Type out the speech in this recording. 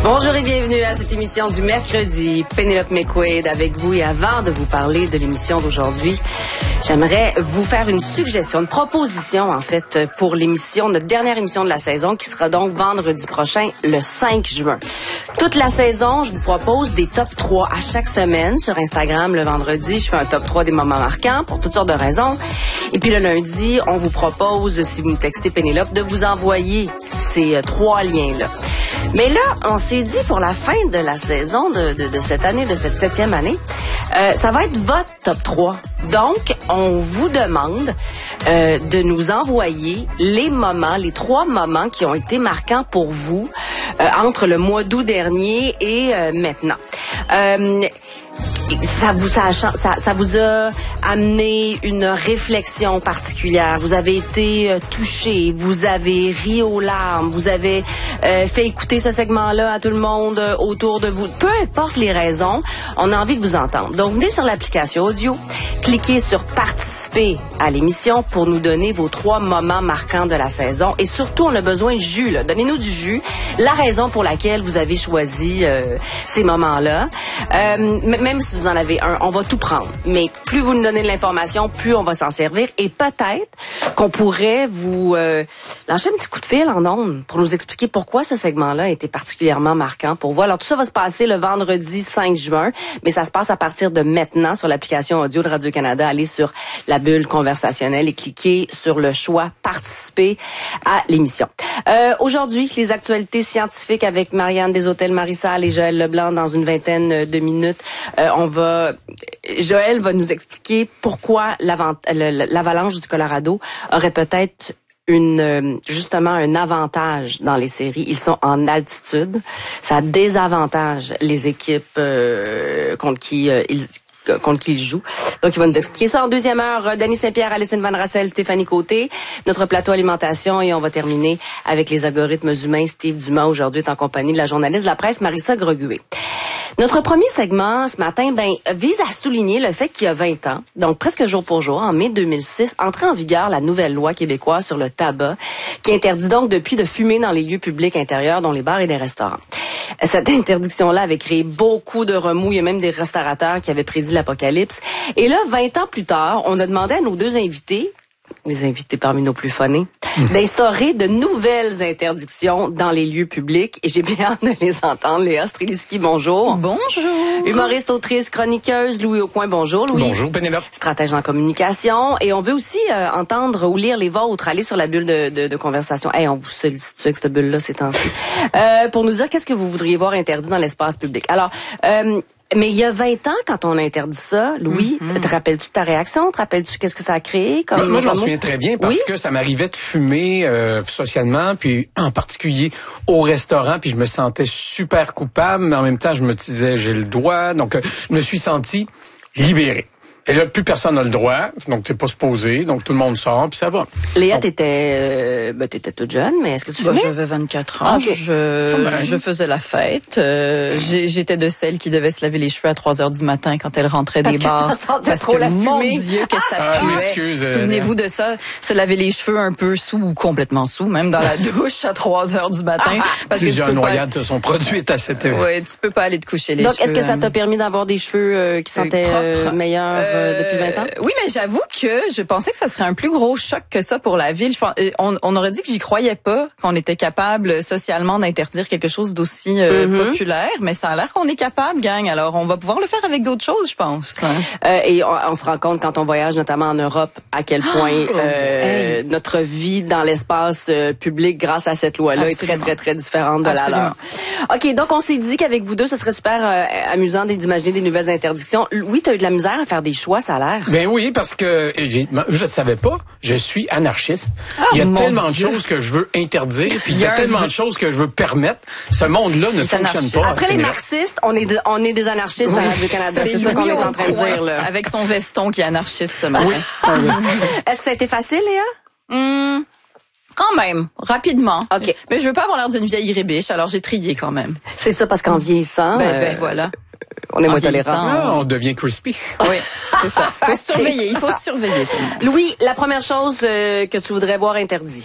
Bonjour et bienvenue à cette émission du mercredi. Pénélope McQuaid avec vous. Et avant de vous parler de l'émission d'aujourd'hui, j'aimerais vous faire une suggestion, une proposition en fait pour l'émission, notre dernière émission de la saison qui sera donc vendredi prochain, le 5 juin. Toute la saison, je vous propose des top 3 à chaque semaine sur Instagram. Le vendredi, je fais un top 3 des moments marquants pour toutes sortes de raisons. Et puis le lundi, on vous propose, si vous me textez Pénélope, de vous envoyer ces 3 liens-là. Mais là, on s'est dit pour la fin de la saison de cette année, de cette 7e année, ça va être votre top 3. Donc, on vous demande de nous envoyer les 3 moments qui ont été marquants pour vous entre le mois d'août dernier et maintenant. Ça vous a amené une réflexion particulière. Vous avez été touché, vous avez ri aux larmes, vous avez fait écouter ce segment-là à tout le monde autour de vous. Peu importe les raisons, on a envie de vous entendre. Donc, venez sur l'application audio, cliquez sur participer à l'émission pour nous donner vos 3 moments marquants de la saison. Et surtout, on a besoin de jus, là. Donnez-nous du jus, la raison pour laquelle vous avez choisi ces moments-là. Même si vous en avez un, on va tout prendre. Mais plus vous nous donnez de l'information, plus on va s'en servir. Et peut-être qu'on pourrait vous lâcher un petit coup de fil en ondes pour nous expliquer pourquoi ce segment-là a été particulièrement marquant pour vous. Alors, tout ça va se passer le vendredi 5 juin, mais ça se passe à partir de maintenant sur l'application audio de Radio-Canada. Allez sur la bulle conversationnelle et cliquez sur le choix « Participer à l'émission ». Aujourd'hui, les actualités scientifiques avec Marianne Desautels-Marissal et Joël Leblanc dans une vingtaine de minutes. Joël va nous expliquer pourquoi l'avalanche du Colorado aurait peut-être justement un avantage dans les séries. Ils sont en altitude. Ça désavantage les équipes contre qui il joue. Donc, il va nous expliquer ça en deuxième heure. Dany Saint-Pierre, Alison Van Rassel, Stéphanie Côté, notre plateau alimentation, et on va terminer avec les algorithmes humains. Steve Dumas, aujourd'hui, est en compagnie de la journaliste de la presse, Marissa Greguet. Notre premier segment ce matin vise à souligner le fait qu'il y a 20 ans, donc presque jour pour jour, en mai 2006, entrait en vigueur la nouvelle loi québécoise sur le tabac, qui interdit donc depuis de fumer dans les lieux publics intérieurs, dont les bars et les restaurants. Cette interdiction-là avait créé beaucoup de remous. Il y a même des restaurateurs qui avaient prédit l'apocalypse. Et là, 20 ans plus tard, on a demandé à nos 2 invités, les invités parmi nos plus phonés, d'instaurer de nouvelles interdictions dans les lieux publics. Et j'ai bien hâte de les entendre. Léa Streliski, bonjour. Bonjour. Humoriste, autrice, chroniqueuse, Louis Aucoin, bonjour. Louis. Bonjour, Pénélope. Stratège en communication. Et on veut aussi entendre ou lire les vôtres. Allez sur la bulle de conversation. Hey, on vous sollicite avec cette bulle-là ces temps-ci. Pour nous dire qu'est-ce que vous voudriez voir interdit dans l'espace public. Alors, mais il y a 20 ans, quand on a interdit ça, Louis, te rappelles-tu de ta réaction? Te rappelles-tu qu'est-ce que ça a créé? Moi, je m'en souviens très bien parce que ça m'arrivait de fumer socialement, puis en particulier au restaurant, puis je me sentais super coupable, mais en même temps, je me disais, j'ai le droit. Donc, je me suis senti libéré. Et là, plus personne n'a le droit, donc t'es pas supposé, donc tout le monde sort, puis ça va. Léa, t'étais toute jeune, mais est-ce que tu fumais? J'avais 24 ans, okay. Je faisais la fête. J'étais de celles qui devaient se laver les cheveux à 3h du matin quand elles rentraient des bars. Parce que mon Dieu, que ça puait. Souvenez-vous de ça, se laver les cheveux un peu sous ou complètement sous, même dans la douche à 3h du matin. Parce que déjà noyade, son produit est assez terrible. Oui, tu peux pas aller te coucher les cheveux. Donc, est-ce que ça t'a permis d'avoir des cheveux qui sentaient meilleurs? Depuis 20 ans? Oui, mais j'avoue que je pensais que ça serait un plus gros choc que ça pour la ville. On aurait dit que j'y croyais pas, qu'on était capable socialement d'interdire quelque chose d'aussi populaire, mais ça a l'air qu'on est capable, gang. Alors, on va pouvoir le faire avec d'autres choses, je pense. Et on se rend compte quand on voyage, notamment en Europe, à quel point notre vie dans l'espace public, grâce à cette loi-là, est très, très, très différente de la leur. OK, donc on s'est dit qu'avec vous deux, ce serait super amusant d'imaginer des nouvelles interdictions. Oui, tu as eu de la misère à faire des choix, ça a l'air. Ben oui, parce que je ne savais pas, je suis anarchiste. Il y a tellement de choses que je veux interdire, puis il y a tellement de choses que je veux permettre. Ce monde-là ne fonctionne pas. Après les marxistes, on est des anarchistes à Radio-Canada. C'est ça qu'on est en train de dire, là. Avec son veston qui est anarchiste ce matin. Oui. Est-ce que ça a été facile, Léa? Quand même, rapidement. OK. Mais je veux pas avoir l'air d'une vieille rébiche, alors j'ai trié quand même. C'est ça, parce qu'en vieillissant... voilà. On est moins tolérant. On devient crispy. Oui, c'est ça. Il faut surveiller. Louis, la première chose que tu voudrais voir interdit.